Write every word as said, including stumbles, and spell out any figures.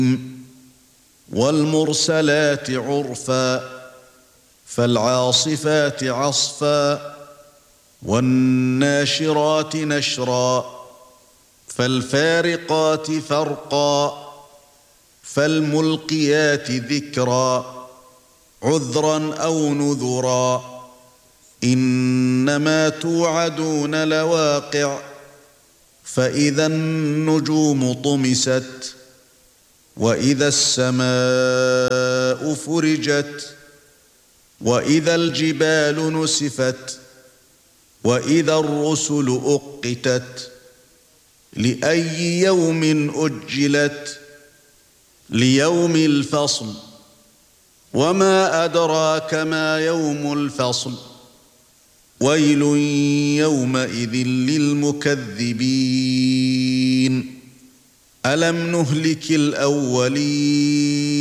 والمرسلات عرفا فالعاصفات عصفا والناشرات نشرا فالفارقات فرقا فالملقيات ذكرا عذرا أو نذرا إنما توعدون لواقع فإذا النجوم طمست وإذا السماء فرجت وإذا الجبال نسفت وإذا الرسل أقتت لأي يوم أجلت ليوم الفصل وما أدراك ما يوم الفصل ويل يومئذ للمكذبين ألم نهلك الأولين